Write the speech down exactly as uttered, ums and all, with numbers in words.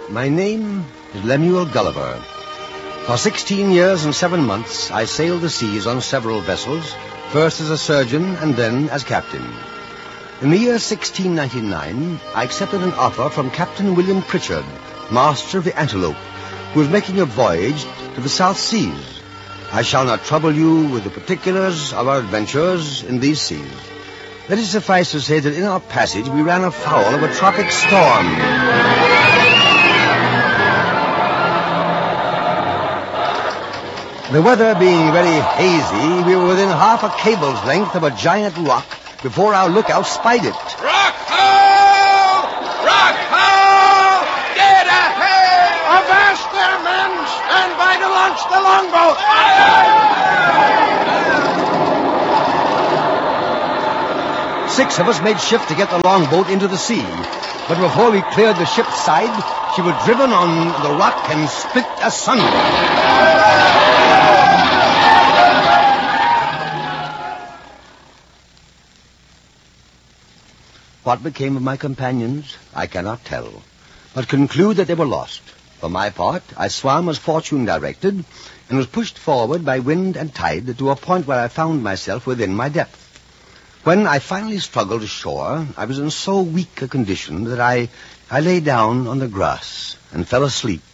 My name is Lemuel Gulliver. For sixteen years and seven months, I sailed the seas on several vessels, first as a surgeon and then as captain. In the year sixteen ninety-nine, I accepted an offer from Captain William Pritchard, master of the Antelope, who was making a voyage to the South Seas. I shall not trouble you with the particulars of our adventures in these seas. Let it suffice to say that in our passage we ran afoul of a tropic storm. The weather being very hazy, we were within half a cable's length of a giant rock before our lookout spied it. Rock ho! Rock ho! Dead ahead! Avast there, men! Stand by to launch the longboat! Six of us made shift to get the longboat into the sea. But before we cleared the ship's side, she was driven on the rock and split asunder. What became of my companions, I cannot tell, but conclude that they were lost. For my part, I swam as fortune directed, and was pushed forward by wind and tide to a point where I found myself within my depth. When I finally struggled ashore, I was in so weak a condition that I, I lay down on the grass and fell asleep